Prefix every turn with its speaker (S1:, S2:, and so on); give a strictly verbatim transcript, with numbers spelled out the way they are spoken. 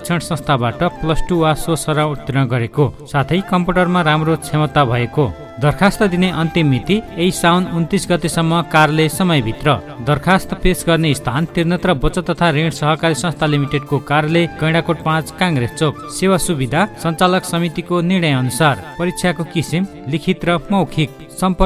S1: शिक्षण संस्थाबाट plus two वा सोसरा उत्तीर्ण गरेको साथै कम्प्युटरमा राम्रो क्षमता भएको। दरखास्त दिने अन्तिम मिति यही साउन उन्तिस गतेसम्म कार्यालय समयभित्र। दरखास्त पेश गर्ने स्थान तीर्णत्र बचत तथा ऋण सहकारी संस्था लिमिटेडको कार्यालय गैंडाकोट पाँच काङ्ग्रेस चोक। सेवा सुविधा सञ्चालक समितिको निर्णय अनुसार। परीक्षाको किसिम लिखित र मौखिक। सम्पर्क